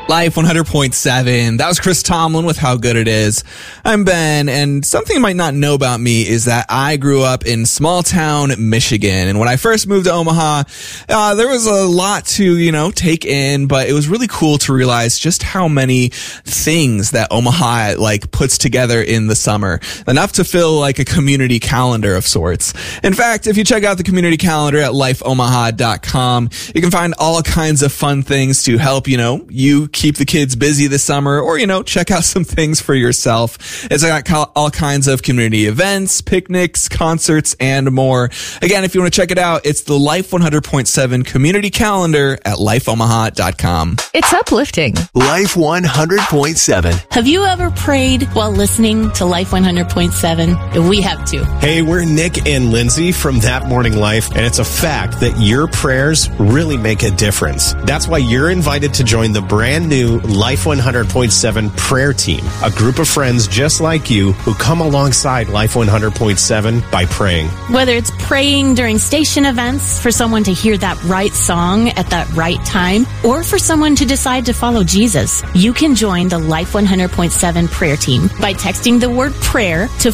Life 100.7. That was Chris Tomlin with How Good It Is. I'm Ben, and something you might not know about me is that I grew up in small town Michigan. And when I first moved to Omaha, there was a lot to, take in, but it was really cool to realize just how many things that Omaha, puts together in the summer. Enough to fill, a community calendar of sorts. In fact, if you check out the community calendar at lifeomaha.com, you can find all kinds of fun things to help, you keep the kids busy this summer, or, check out some things for yourself. It's got all kinds of community events, picnics, concerts, and more. Again, if you want to check it out, it's the Life 100.7 community calendar at lifeomaha.com. It's uplifting. Life 100.7. Have you ever prayed while listening to Life 100.7? We have too. Hey, we're Nick and Lindsay from That Morning Life, and it's a fact that your prayers really make a difference. That's why you're invited to join the brand new Life 100.7 prayer team, a group of friends just like you who come alongside Life 100.7 by praying. Whether it's praying during station events for someone to hear that right song at that right time, or for someone to decide to follow Jesus, you can join the Life 100.7 prayer team by texting the word prayer to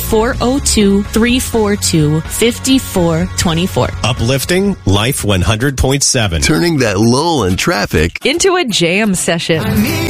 402-342-5424. Uplifting Life 100.7. Turning that lull in traffic into a jam session.